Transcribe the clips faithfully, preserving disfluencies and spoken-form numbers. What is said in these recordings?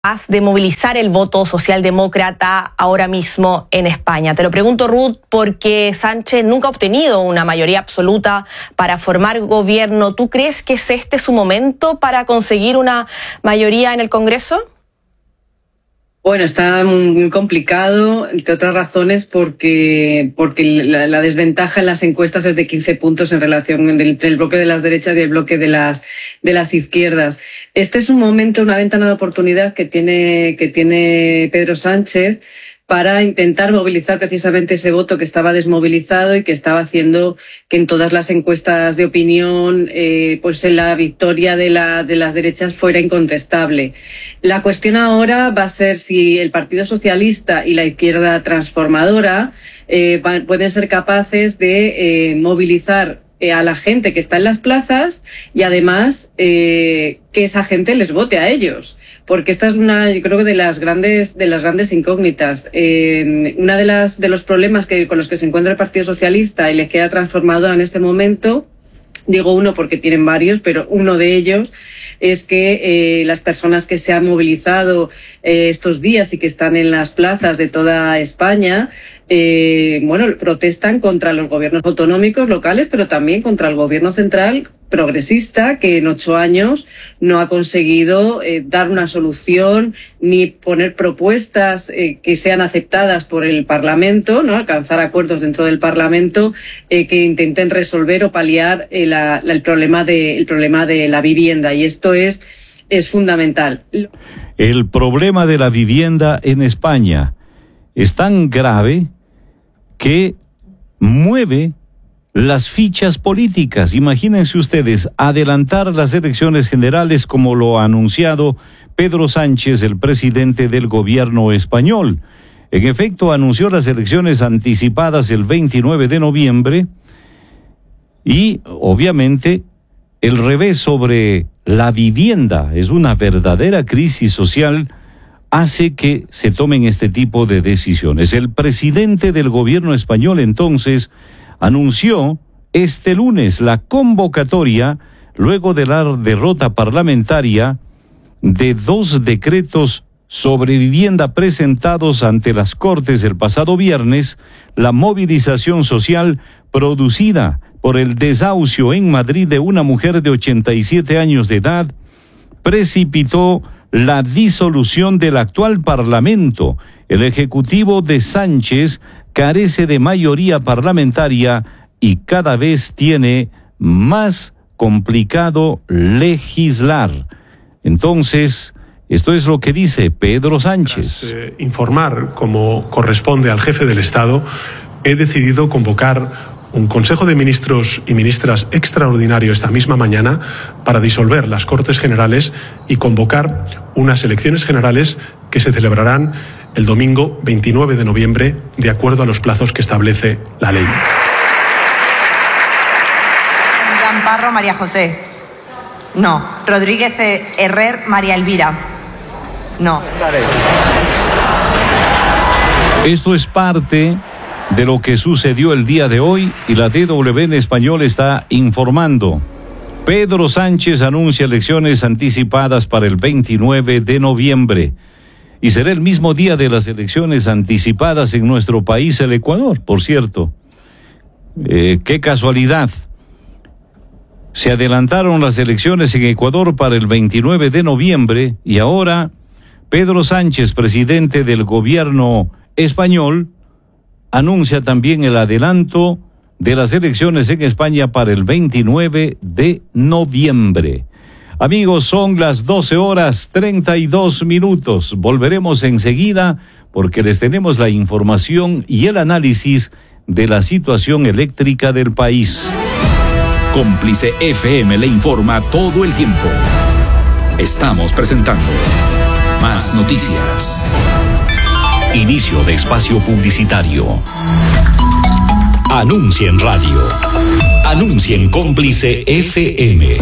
de movilizar el voto socialdemócrata ahora mismo en España. Te lo pregunto, Ruth, porque Sánchez nunca ha obtenido una mayoría absoluta para formar gobierno. ¿Tú crees que es este su momento para conseguir una mayoría en el Congreso? Bueno, está muy complicado, entre otras razones, porque porque la, la desventaja en las encuestas es de quince puntos en relación entre el bloque de las derechas y el bloque de las de las izquierdas. Este es un momento, una ventana de oportunidad que tiene que tiene Pedro Sánchez para intentar movilizar precisamente ese voto que estaba desmovilizado y que estaba haciendo que en todas las encuestas de opinión eh, pues la victoria de, la, de las derechas fuera incontestable. La cuestión ahora va a ser si el Partido Socialista y la izquierda transformadora eh, van, pueden ser capaces de eh, movilizar eh, a la gente que está en las plazas y además eh, que esa gente les vote a ellos. Porque esta es una, yo creo que de las grandes, de las grandes incógnitas. Eh, una de las, de los problemas que, con los que se encuentra el Partido Socialista y la izquierda transformadora en este momento, digo uno porque tienen varios, pero uno de ellos es que eh, las personas que se han movilizado eh, estos días y que están en las plazas de toda España, eh, bueno, protestan contra los gobiernos autonómicos locales, pero también contra el gobierno central progresista, que en ocho años no ha conseguido eh, dar una solución ni poner propuestas eh, que sean aceptadas por el Parlamento, ¿no? Alcanzar acuerdos dentro del Parlamento eh, que intenten resolver o paliar eh, la, la, el problema de el problema de la vivienda, y esto es es fundamental. El problema de la vivienda en España es tan grave que mueve las fichas políticas. Imagínense ustedes, adelantar las elecciones generales como lo ha anunciado Pedro Sánchez, el presidente del gobierno español. En efecto, anunció las elecciones anticipadas el veintinueve de noviembre y, obviamente, el revés sobre la vivienda, es una verdadera crisis social, hace que se tomen este tipo de decisiones. El presidente del gobierno español, entonces, anunció este lunes la convocatoria, luego de la derrota parlamentaria, de dos decretos sobre vivienda presentados ante las Cortes el pasado viernes. La movilización social producida por el desahucio en Madrid de una mujer de ochenta y siete años de edad precipitó la disolución del actual Parlamento. El Ejecutivo de Sánchez carece de mayoría parlamentaria y cada vez tiene más complicado legislar. Entonces, esto es lo que dice Pedro Sánchez. Tras, eh, informar como corresponde al jefe del Estado, he decidido convocar un Consejo de Ministros y Ministras extraordinario esta misma mañana para disolver las Cortes Generales y convocar unas elecciones generales que se celebrarán el domingo veintinueve de noviembre, de acuerdo a los plazos que establece la ley. Gamparro María José. No. Rodríguez Herrer María Elvira. No. Esto es parte de lo que sucedió el día de hoy y la D W en español está informando. Pedro Sánchez anuncia elecciones anticipadas para el veintinueve de noviembre. Y será el mismo día de las elecciones anticipadas en nuestro país, el Ecuador, por cierto. Eh, qué casualidad. Se adelantaron las elecciones en Ecuador para el veintinueve de noviembre y ahora Pedro Sánchez, presidente del gobierno español, anuncia también el adelanto de las elecciones en España para el veintinueve de noviembre. Amigos, son las doce horas treinta y dos minutos. Volveremos enseguida porque les tenemos la información y el análisis de la situación eléctrica del país. Cómplice F M le informa todo el tiempo. Estamos presentando Más Noticias. Inicio de espacio publicitario. Anuncien radio. Anuncien Cómplice F M.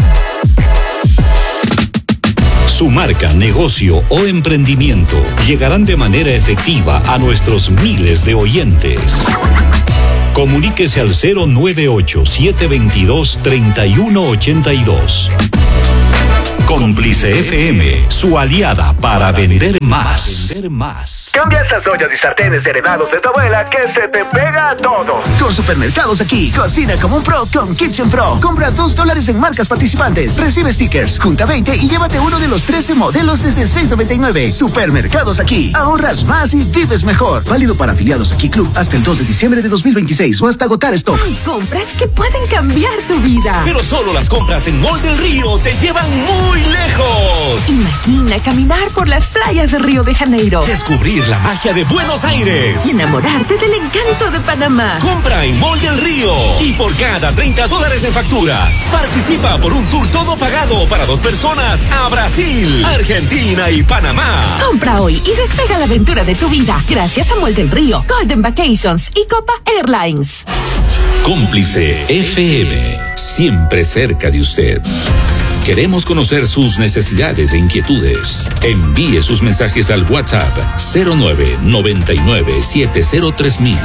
Su marca, negocio o emprendimiento llegarán de manera efectiva a nuestros miles de oyentes. Comuníquese al cero nueve ocho, siete dos dos, tres uno ocho dos. Cómplice F M, su aliada para vender más. Vender más. Cambia esas ollas y sartenes heredados de tu abuela que se te pega a todo. Con Supermercados Aquí, cocina como un pro con Kitchen Pro. Compra dos dólares en marcas participantes. Recibe stickers, junta veinte y llévate uno de los trece modelos desde seis noventa y nueve. Supermercados Aquí, ahorras más y vives mejor. Válido para afiliados Aquí Club hasta el dos de diciembre de dos mil veintiséis o hasta agotar stock. Hay compras que pueden cambiar tu vida. Pero solo las compras en Mall del Río te llevan muy lejos. Imagina caminar por las playas de Río de Janeiro. Descubrir la magia de Buenos Aires. Y enamorarte del encanto de Panamá. Compra en Mall del Río. Y por cada treinta dólares en facturas, participa por un tour todo pagado para dos personas a Brasil, Argentina y Panamá. Compra hoy y despega la aventura de tu vida. Gracias a Mall del Río, Golden Vacations y Copa Airlines. Cómplice F M, siempre cerca de usted. Queremos conocer sus necesidades e inquietudes. Envíe sus mensajes al WhatsApp cero nueve noventa y nueve siete cero tres mil.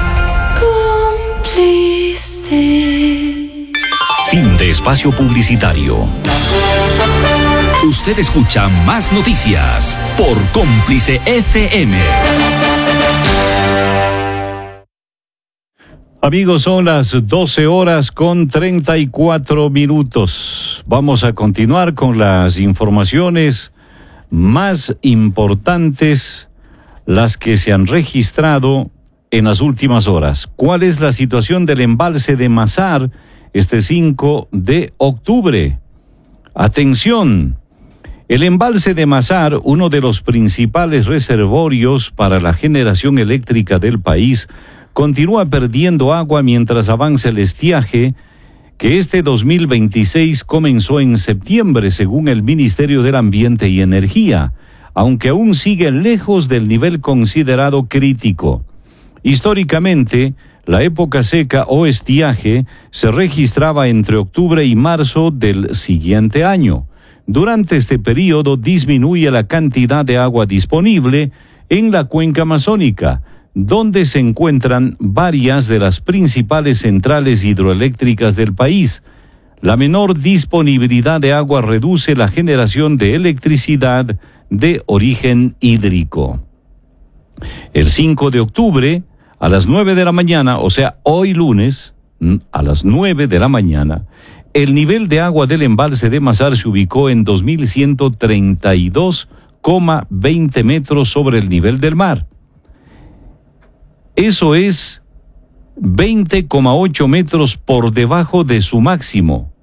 Cómplice. Fin de espacio publicitario. Usted escucha Más Noticias por Cómplice F M. Amigos, son las doce horas con treinta y cuatro minutos. Vamos a continuar con las informaciones más importantes, las que se han registrado en las últimas horas. ¿Cuál es la situación del embalse de Mazar este cinco de octubre? Atención. El embalse de Mazar, uno de los principales reservorios para la generación eléctrica del país, continúa perdiendo agua mientras avanza el estiaje, que este dos mil veintiséis comenzó en septiembre, según el Ministerio del Ambiente y Energía, aunque aún sigue lejos del nivel considerado crítico. Históricamente, la época seca o estiaje se registraba entre octubre y marzo del siguiente año. Durante este periodo disminuye la cantidad de agua disponible en la cuenca amazónica, donde se encuentran varias de las principales centrales hidroeléctricas del país. La menor disponibilidad de agua reduce la generación de electricidad de origen hídrico. El cinco de octubre, a las nueve de la mañana, o sea, hoy lunes, a las nueve de la mañana, el nivel de agua del embalse de Mazar se ubicó en dos mil ciento treinta y dos coma veinte metros sobre el nivel del mar. Eso es veinte coma ocho metros por debajo de su máximo,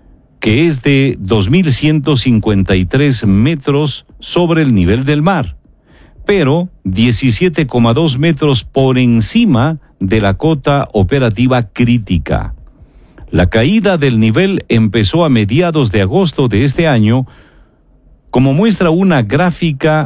que es de dos mil ciento cincuenta y tres metros sobre el nivel del mar, pero diecisiete coma dos metros por encima de la cota operativa crítica. La caída del nivel empezó a mediados de agosto de este año, como muestra una gráfica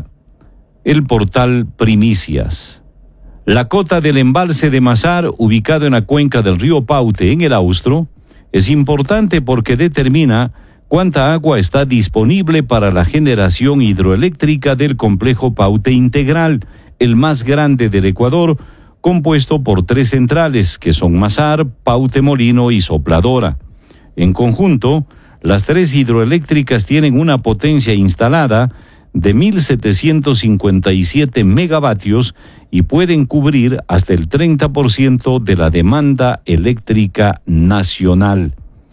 el portal Primicias. La cota del embalse de Mazar, ubicado en la cuenca del río Paute, en el Austro, es importante porque determina cuánta agua está disponible para la generación hidroeléctrica del complejo Paute Integral, el más grande del Ecuador, compuesto por tres centrales, que son Mazar, Paute Molino y Sopladora. En conjunto, las tres hidroeléctricas tienen una potencia instalada de mil setecientos cincuenta y siete megavatios y pueden cubrir hasta el treinta por ciento de la demanda eléctrica nacional.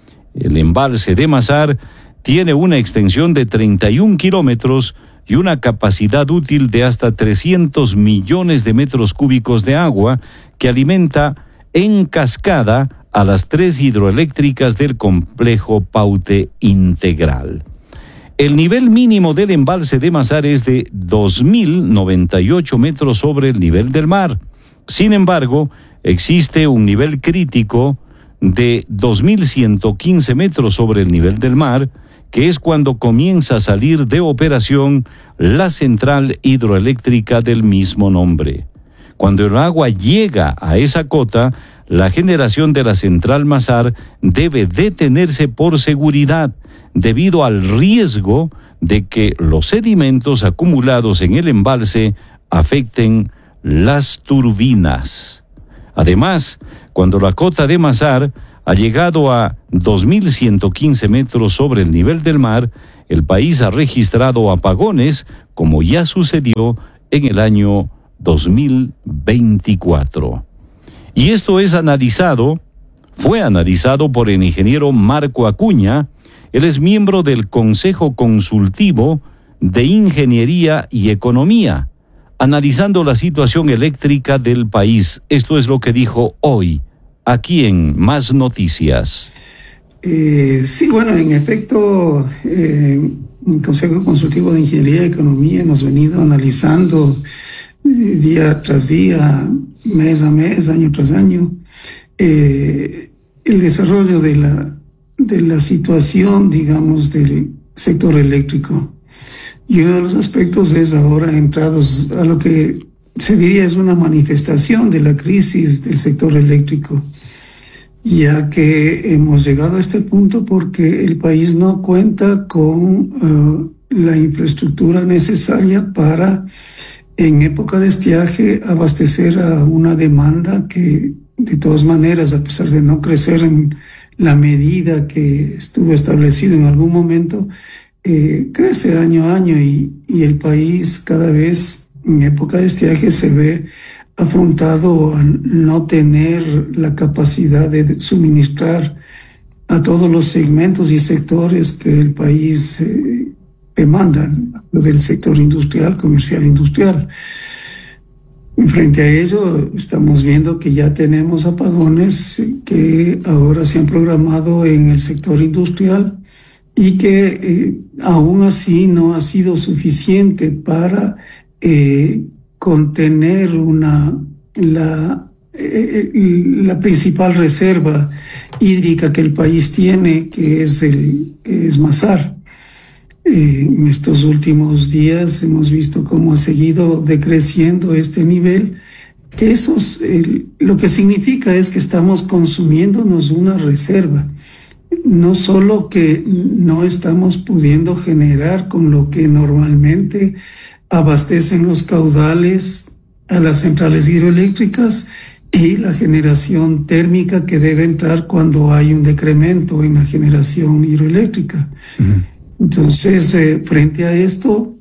El embalse de Mazar tiene una extensión de treinta y un kilómetros y una capacidad útil de hasta trescientos millones de metros cúbicos de agua que alimenta en cascada a las tres hidroeléctricas del complejo Paute Integral. El nivel mínimo del embalse de Mazar es de dos mil noventa y ocho metros sobre el nivel del mar. Sin embargo, existe un nivel crítico de dos mil ciento quince metros sobre el nivel del mar, que es cuando comienza a salir de operación la central hidroeléctrica del mismo nombre. Cuando el agua llega a esa cota, la generación de la central Mazar debe detenerse por seguridad, debido al riesgo de que los sedimentos acumulados en el embalse afecten las turbinas. Además, cuando la cota de Mazar ha llegado a dos mil ciento quince metros sobre el nivel del mar, el país ha registrado apagones como ya sucedió en el año dos mil veinticuatro. Y esto es analizado, fue analizado por el ingeniero Marco Acuña. Él es miembro del Consejo Consultivo de Ingeniería y Economía, analizando la situación eléctrica del país. Esto es lo que dijo hoy, aquí en Más Noticias. Eh, sí, bueno, en efecto, eh, el Consejo Consultivo de Ingeniería y Economía hemos venido analizando eh, día tras día, mes a mes, año tras año, eh, el desarrollo de la, de la situación, digamos, del sector eléctrico. Y uno de los aspectos es ahora entrados a lo que se diría es una manifestación de la crisis del sector eléctrico, ya que hemos llegado a este punto porque el país no cuenta con uh, la infraestructura necesaria para, en época de estiaje, abastecer a una demanda que, de todas maneras, a pesar de no crecer en la medida que estuvo establecido en algún momento, eh, crece año a año y, y el país cada vez en época de estiaje se ve afrontado a no tener la capacidad de suministrar a todos los segmentos y sectores que el país eh, demanda, lo del sector industrial, comercial, industrial. Frente a ello, estamos viendo que ya tenemos apagones que ahora se han programado en el sector industrial y que eh, aún así no ha sido suficiente para eh, contener una, la, eh, la principal reserva hídrica que el país tiene, que es el es Masar. Eh, en estos últimos días hemos visto cómo ha seguido decreciendo este nivel, que eso es, eh, lo que significa es que estamos consumiéndonos una reserva. No solo que no estamos pudiendo generar con lo que normalmente abastecen los caudales a las centrales hidroeléctricas y la generación térmica que debe entrar cuando hay un decremento en la generación hidroeléctrica. Uh-huh. Entonces, eh, frente a esto,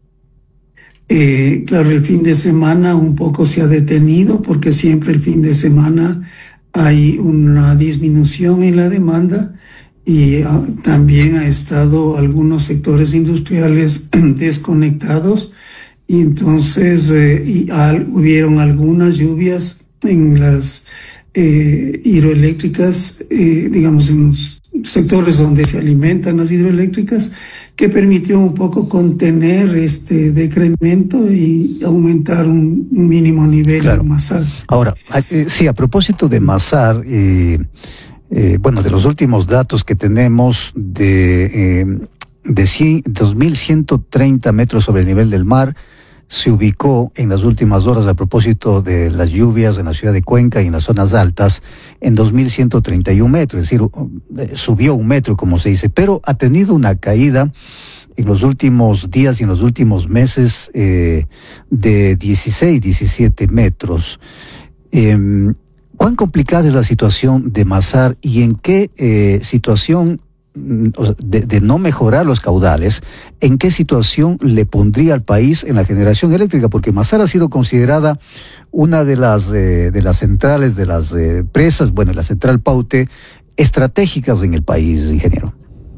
eh, claro, el fin de semana un poco se ha detenido porque siempre el fin de semana hay una disminución en la demanda y uh, también ha estado algunos sectores industriales desconectados y entonces eh, y al, hubieron algunas lluvias en las eh, hidroeléctricas, eh, digamos en los sectores donde se alimentan las hidroeléctricas, que permitió un poco contener este decremento y aumentar un, un mínimo nivel claro. de Masar. Ahora, eh, sí, a propósito de Masar, eh, eh, bueno, de los últimos datos que tenemos de, eh, de dos mil ciento treinta metros sobre el nivel del mar, se ubicó en las últimas horas a propósito de las lluvias en la ciudad de Cuenca y en las zonas altas en dos mil ciento treinta y un metros, es decir, subió un metro como se dice, pero ha tenido una caída en los últimos días y en los últimos meses eh, de dieciséis, diecisiete metros. Eh, ¿Cuán complicada es la situación de Masar y en qué eh, situación De, de no mejorar los caudales, ¿en qué situación le pondría al país en la generación eléctrica? Porque Masar ha sido considerada una de las eh, de las centrales, de las eh, presas, bueno, la central Paute, estratégicas en el país, ingeniero.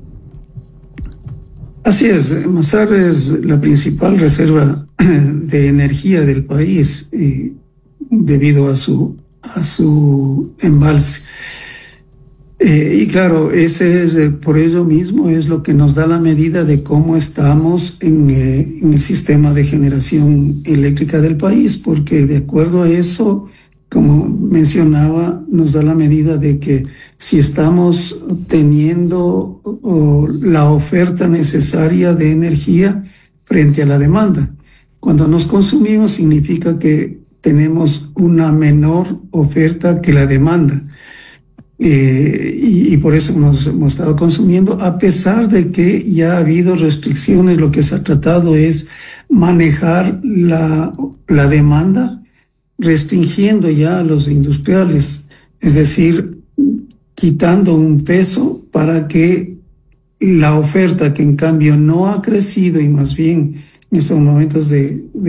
Así es, Masar es la principal reserva de energía del país eh, debido a su, a su embalse. Eh, y claro, ese es eh, por ello mismo es lo que nos da la medida de cómo estamos en, eh, en el sistema de generación eléctrica del país, porque de acuerdo a eso, como mencionaba, nos da la medida de que si estamos teniendo oh, la oferta necesaria de energía frente a la demanda. Cuando nos consumimos significa que tenemos una menor oferta que la demanda. Eh, y, y por eso nos hemos estado consumiendo, a pesar de que ya ha habido restricciones. Lo que se ha tratado es manejar la, la demanda, restringiendo ya a los industriales, es decir, quitando un peso para que la oferta que en cambio no ha crecido y más bien en estos momentos de, de